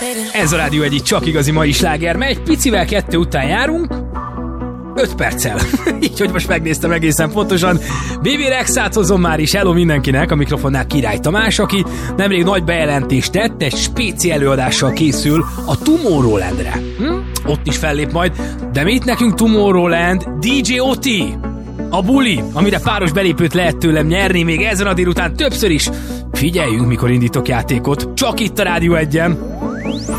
Ez a Rádió egyik csak igazi mai sláger, mely egy picivel 2 után járunk, 5 perccel. Így, hogy most megnéztem egészen pontosan. BB Rexát hozom már is, hello mindenkinek, a mikrofonnál Király Tamás, aki nemrég nagy bejelentést tett, egy spéci előadással készül a Tomorrowlandre. Ott is fellép majd, de mit nekünk Tomorrowland? DJ Oti! A buli, amire páros belépőt lehet tőlem nyerni még ezen a délután többször is. Figyeljünk, mikor indítok játékot, csak itt a Rádió 1-en.